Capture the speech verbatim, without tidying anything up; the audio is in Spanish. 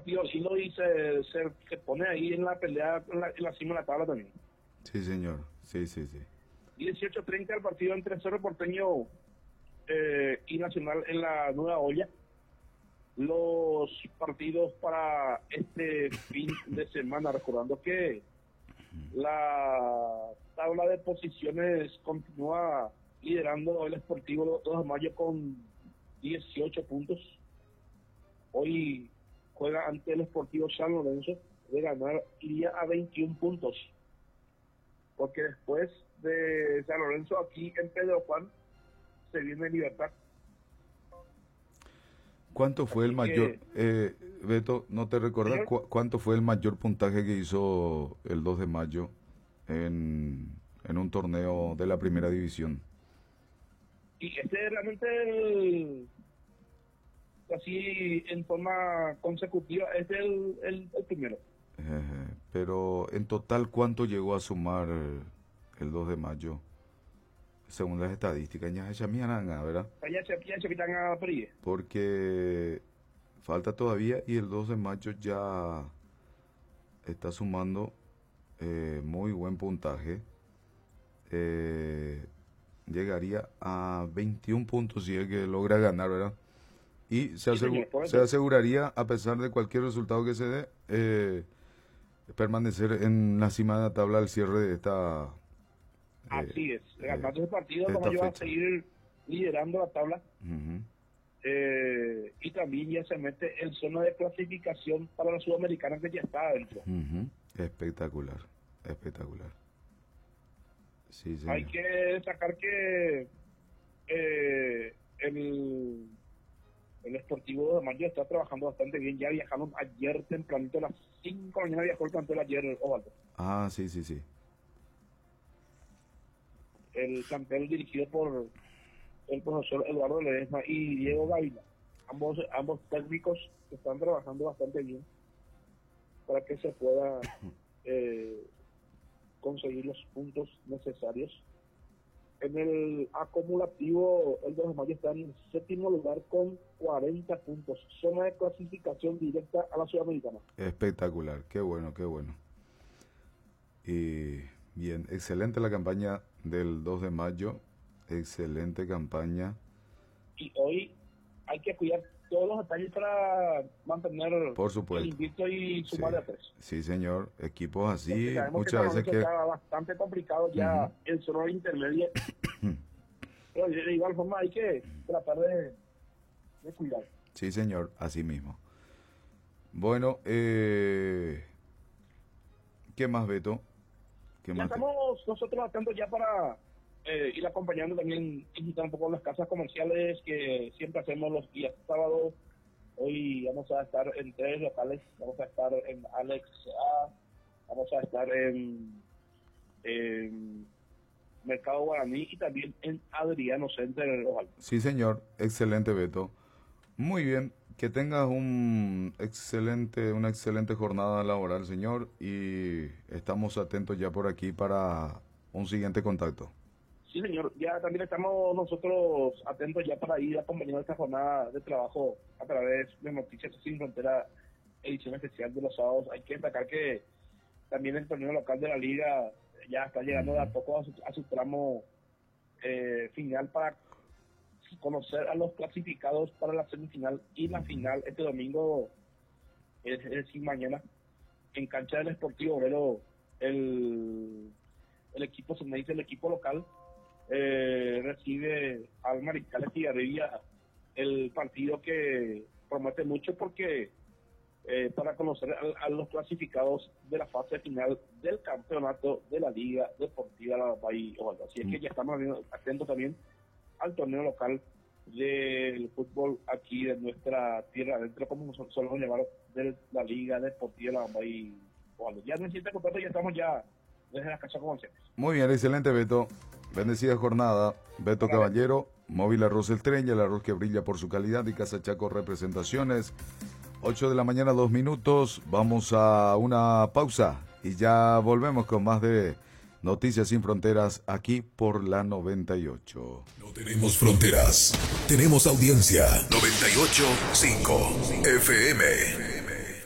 partido lindo y se, se, se pone ahí en la pelea, en la, en la cima de la tabla también. Sí, señor. Sí, sí, sí. dieciocho treinta el partido entre Cerro Porteño eh, y Nacional en la Nueva Olla. Los partidos para este fin de semana, recordando que la tabla de posiciones continúa liderando el Sportivo dos de Mayo con dieciocho puntos. Hoy juega ante el Sportivo San Lorenzo, de ganar iría a veintiún puntos, porque después de San Lorenzo aquí en Pedro Juan se viene Libertad. ¿Cuánto fue Así el mayor, que, eh, Beto, no te recordás cu cuánto fue el mayor puntaje que hizo el dos de mayo en, en un torneo de la primera división? Y este es realmente el, así en forma consecutiva, es el, el, el primero. Eh, pero en total, ¿cuánto llegó a sumar el dos de mayo? Según las estadísticas, ya se miaranga, ¿verdad? Allá se ya se quitan a Prie. Porque falta todavía y el dos de mayo ya está sumando eh, muy buen puntaje. Eh, llegaría a veintiún puntos si es que logra ganar, ¿verdad? Y se, Sí, asegu señor, se aseguraría, a pesar de cualquier resultado que se dé, eh, permanecer en la cima de la tabla al cierre de esta... Así es, eh, ganando ese partido, esta Mayo va a fecha. seguir liderando la tabla. Uh-huh. eh, y también ya se mete en zona de clasificación para la Sudamericana, que ya está adentro. Uh-huh. Espectacular, espectacular. Sí, señor. Hay que destacar que eh, el, el Sportivo de Mayo está trabajando bastante bien. Ya viajaron ayer tempranito, a las cinco de la mañana viajó el plantel ayer, Osvaldo. Ah, sí, sí, sí. El plantel dirigido por el profesor Eduardo Ledesma y Diego Gavila. Ambos, ambos técnicos están trabajando bastante bien para que se pueda eh, conseguir los puntos necesarios. En el acumulativo, el dos de mayo está en el séptimo lugar con cuarenta puntos. Zona de clasificación directa a la Sudamericana. Espectacular, qué bueno, qué bueno. Y bien, excelente la campaña del dos de mayo, excelente campaña. Y hoy hay que cuidar todos los detalles para mantener Por supuesto. el invicto y sumar Sí, a tres. sí, señor, equipos así, Porque sabemos muchas que veces que... está bastante complicado ya Uh-huh. el zona intermedia. Pero de igual forma hay que tratar de, de cuidar. Sí, señor, así mismo. Bueno, eh... ¿qué más, Beto? ¿Qué Ya más te... estamos nosotros atentos ya para eh, ir acompañando también, visitar un poco las casas comerciales que siempre hacemos los días sábados. Hoy vamos a estar en tres locales, vamos a estar en Alex A, vamos a estar en, en Mercado Guaraní y también en Adriano Center en Osvaldo. Sí, señor, excelente, Beto. Muy bien, que tengas un excelente, una excelente jornada laboral, señor, y estamos atentos ya por aquí para un siguiente contacto. Sí, señor, ya también estamos nosotros atentos ya para ir acompañando esta jornada de trabajo a través de Noticias Sin Frontera, edición especial de los sábados. Hay que destacar que también el torneo local de la liga ya está llegando de a poco a su, a su tramo eh, final para conocer a los clasificados para la semifinal y la final este domingo, es decir, mañana, en cancha del Sportivo Obrero, el, el equipo, se me dice, el equipo local, eh, recibe al Mariscal Estigarribia, el partido que promete mucho porque eh, para conocer a, a los clasificados de la fase final del campeonato de la Liga Deportiva La Bahía Osvaldo. Así es que ya estamos atentos también al torneo local del fútbol aquí de nuestra tierra adentro, como nosotros solemos llamar, de la Liga Deportiva La Bahía Osvaldo. Ya necesita contrato, ya estamos ya desde las casas comerciales. Muy bien, excelente, Beto. Bendecida jornada. Beto Hola, Caballero, Móvil Arroz Estrella, el arroz que brilla por su calidad, y Casa Chaco Representaciones. ocho de la mañana, dos minutos. Vamos a una pausa y ya volvemos con más de Noticias Sin Fronteras aquí por la noventa y ocho. No tenemos fronteras, tenemos audiencia. noventa y ocho punto cinco F M.